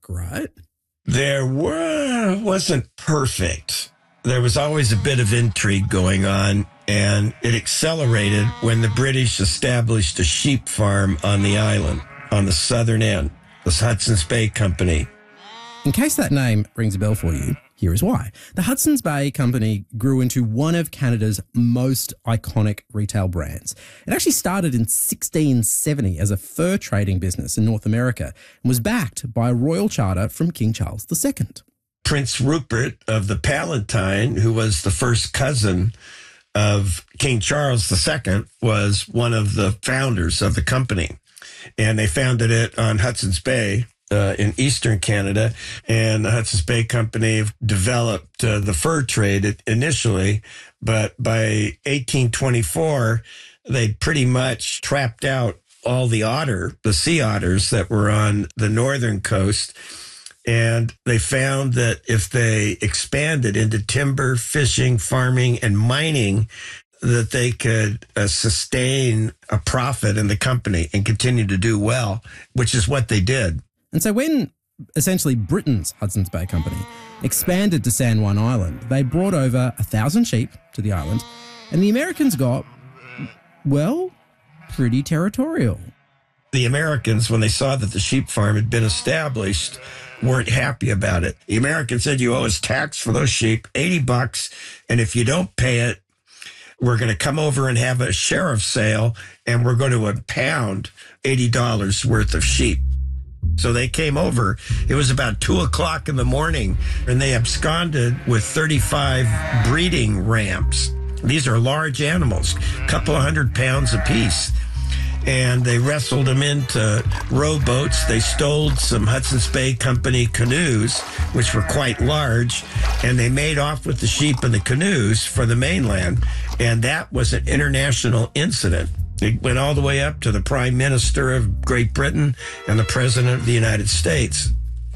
right? Wasn't perfect. There was always a bit of intrigue going on, and it accelerated when the British established a sheep farm on the island, on the southern end, the Hudson's Bay Company. In case that name rings a bell for you, here is why. The Hudson's Bay Company grew into one of Canada's most iconic retail brands. It actually started in 1670 as a fur trading business in North America and was backed by a royal charter from King Charles II. Prince Rupert of the Palatine, who was the first cousin of King Charles II, was one of the founders of the company. And they founded it on Hudson's Bay in eastern Canada. And the Hudson's Bay Company developed the fur trade initially. But by 1824, they pretty much trapped out all the sea otters that were on the northern coast. And they found that if they expanded into timber, fishing, farming, and mining, that they could sustain a profit in the company and continue to do well, which is what they did. And so when essentially Britain's Hudson's Bay Company expanded to San Juan Island, they brought over 1,000 sheep to the island, and the Americans got, well, pretty territorial. The Americans, when they saw that the sheep farm had been established, weren't happy about it. The Americans said, you owe us tax for those sheep, $80, and if you don't pay it, we're going to come over and have a sheriff's sale, and we're going to impound $80 worth of sheep. So they came over. It was about 2:00 in the morning, and they absconded with 35 breeding ramps. These are large animals, a couple of 100 pounds apiece. And they wrestled them into rowboats. They stole some Hudson's Bay Company canoes, which were quite large, and they made off with the sheep and the canoes for the mainland. And that was an international incident. It went all the way up to the Prime Minister of Great Britain and the President of the United States.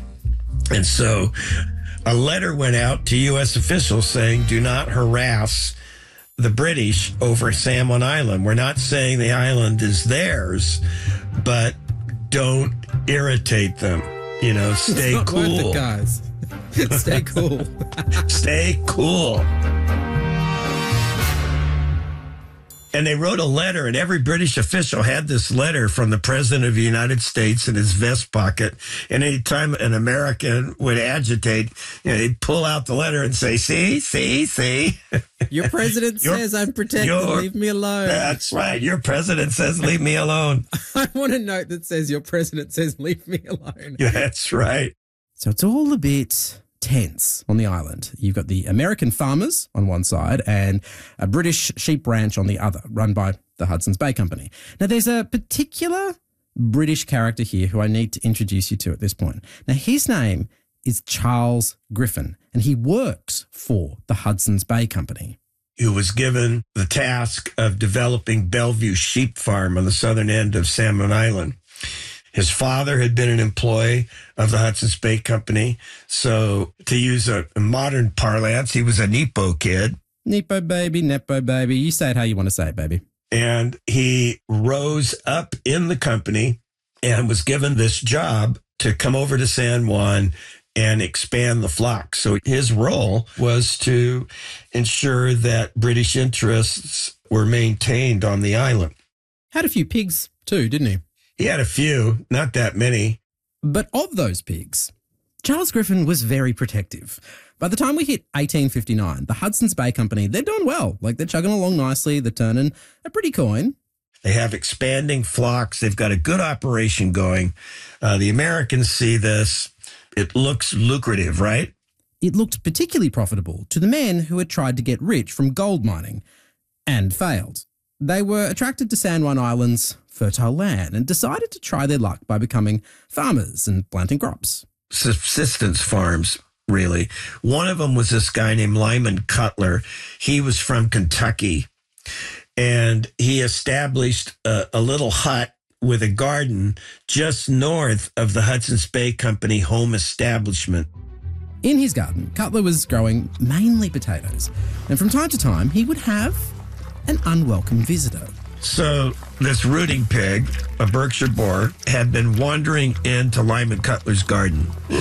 And so a letter went out to U.S. officials saying, do not harass the British over San Juan Island. We're not saying the island is theirs, but don't irritate them. You know, stay It's not cool. worth it, guys. Stay cool. Stay cool. And they wrote a letter, and every British official had this letter from the President of the United States in his vest pocket. And anytime an American would agitate, they'd pull out the letter and say, see. Your president says I'm protected. Leave me alone. That's right. Your president says, leave me alone. I want a note that says your president says, leave me alone. That's right. So it's all a bit tense on the island. You've got the American farmers on one side and a British sheep ranch on the other, run by the Hudson's Bay Company. Now, there's a particular British character here who I need to introduce you to at this point. Now, his name is Charles Griffin, and he works for the Hudson's Bay Company. He was given the task of developing Bellevue Sheep Farm on the southern end of San Juan Island. His father had been an employee of the Hudson's Bay Company. So to use a modern parlance, he was a Nepo kid. Nepo baby, Nepo baby. You say it how you want to say it, baby. And he rose up in the company and was given this job to come over to San Juan and expand the flock. So his role was to ensure that British interests were maintained on the island. Had a few pigs too, didn't he? He had a few, not that many. But of those pigs, Charles Griffin was very protective. By the time we hit 1859, the Hudson's Bay Company, they're doing well. Like, they're chugging along nicely. They're turning a pretty coin. They have expanding flocks. They've got a good operation going. The Americans see this. It looks lucrative, right? It looked particularly profitable to the men who had tried to get rich from gold mining and failed. They were attracted to San Juan Island's fertile land and decided to try their luck by becoming farmers and planting crops. Subsistence farms, really. One of them was this guy named Lyman Cutler. He was from Kentucky, and he established a little hut with a garden just north of the Hudson's Bay Company home establishment. In his garden, Cutler was growing mainly potatoes, and from time to time, he would have an unwelcome visitor. So this rooting pig, a Berkshire boar, had been wandering into Lyman Cutler's garden.